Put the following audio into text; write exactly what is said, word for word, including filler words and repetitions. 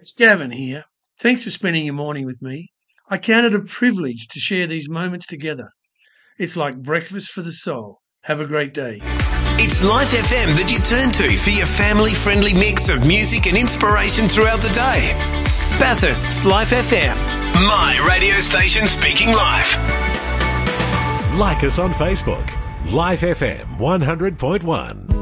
It's Gavin here. Thanks for spending your morning with me. I count it a privilege to share these moments together. It's like breakfast for the soul. Have a great day. It's Life F M that you turn to for your family-friendly mix of music and inspiration throughout the day. Bathurst's Life F M. My radio station speaking live. Like us on Facebook. Life F M one hundred point one.